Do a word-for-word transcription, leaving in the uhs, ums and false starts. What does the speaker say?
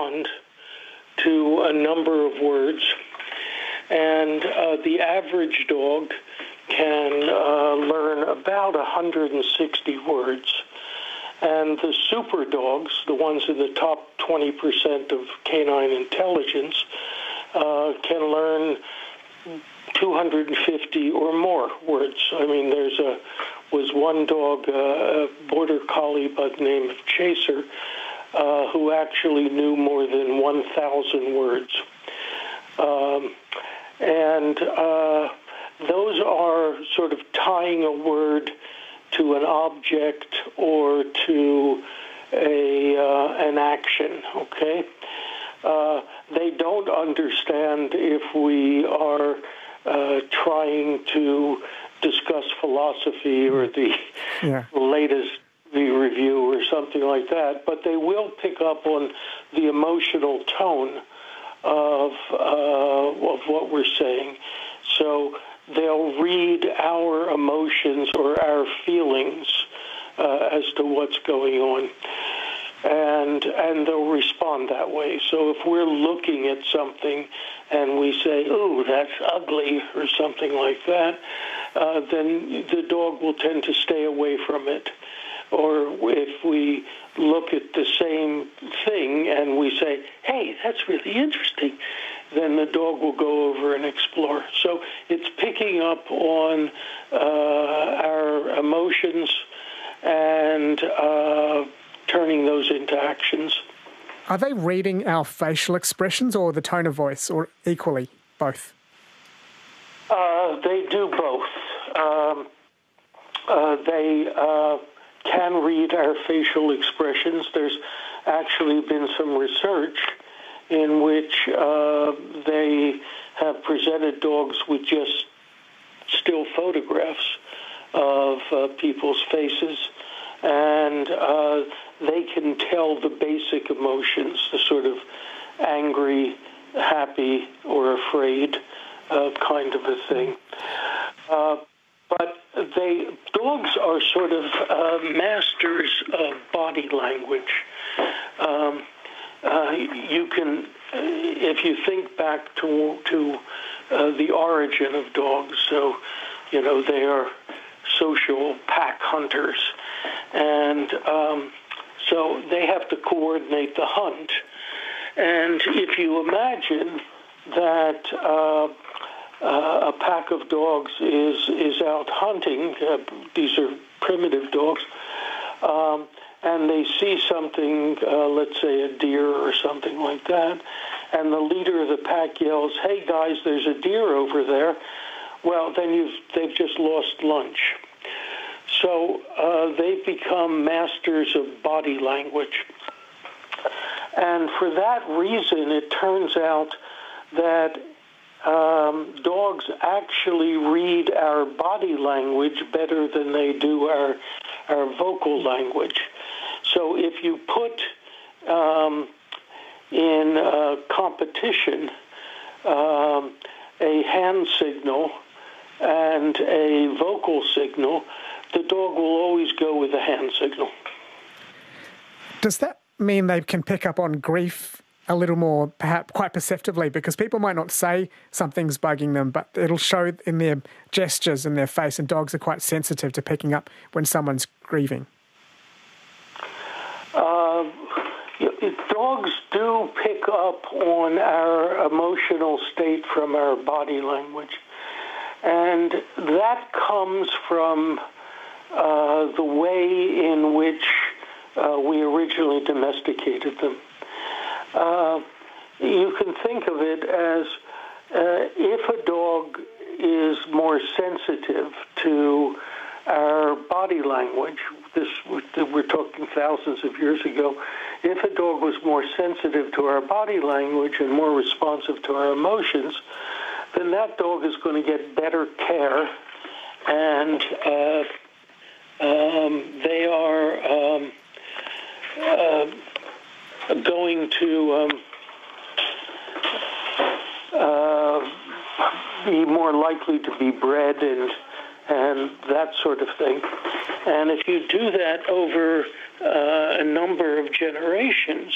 respond to a number of words. And uh, the average dog can uh, learn about one hundred sixty words. And the super dogs, the ones in the top twenty percent of canine intelligence, uh, can learn two hundred fifty or more words. I mean, there's a was one dog, uh, a border collie by the name of Chaser, uh, who actually knew more than one thousand words. Um, and uh, those are sort of tying a word to an object or to a uh, an action, okay? Uh, they don't understand if we are uh, trying to discuss philosophy or the yeah. latest the review or something like that, but they will pick up on the emotional tone of uh, of what we're saying. So they'll read our emotions or our feelings uh, as to what's going on, and and they'll respond that way. So if we're looking at something and we say, "Ooh, that's ugly," or something like that, uh, then the dog will tend to stay away from it. Or if we look at the same thing and we say, "Hey, that's really interesting," then the dog will go over and explore. So it's picking up on uh, our emotions and uh, turning those into actions. Are they reading our facial expressions or the tone of voice, or equally, both? Uh, they do both. Um, uh, they uh, can read our facial expressions. There's actually been some research in which uh, they have presented dogs with just still photographs of uh, people's faces, and uh, they can tell the basic emotions, the sort of angry, happy, or afraid uh, kind of a thing. Uh, but they dogs are sort of uh, masters of body language. Um, Uh, you can, if you think back to to uh, the origin of dogs, so, you know, they are social pack hunters, and um, so they have to coordinate the hunt. And if you imagine that uh, uh, a pack of dogs is, is out hunting, uh, these are primitive dogs, um, and they see something, uh, let's say a deer or something like that, and the leader of the pack yells, "Hey guys, there's a deer over there," well, then you've, they've just lost lunch. So uh, they've become masters of body language. And for that reason, it turns out that um, dogs actually read our body language better than they do our, our vocal language. So if you put um, in a competition um, a hand signal and a vocal signal, the dog will always go with the hand signal. Does that mean they can pick up on grief a little more, perhaps quite perceptively? Because people might not say something's bugging them, but it'll show in their gestures and their face, and dogs are quite sensitive to picking up when someone's grieving. Uh, dogs do pick up on our emotional state from our body language. And that comes from uh, the way in which uh, we originally domesticated them. Uh, you can think of it as uh, if a dog is more sensitive to our body language, this we're talking thousands of years ago, if a dog was more sensitive to our body language and more responsive to our emotions, then that dog is going to get better care, and uh, um, they are um, uh, going to um, uh, be more likely to be bred and and that sort of thing. And if you do that over uh, a number of generations,